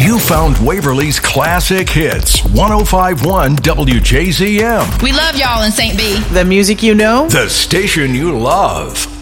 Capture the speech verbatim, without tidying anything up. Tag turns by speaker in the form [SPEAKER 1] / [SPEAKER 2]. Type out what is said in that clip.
[SPEAKER 1] You found Waverly's classic hits, one oh five point one W J Z M.
[SPEAKER 2] We love y'all in Saint B.
[SPEAKER 3] The music you know.
[SPEAKER 1] The station you love.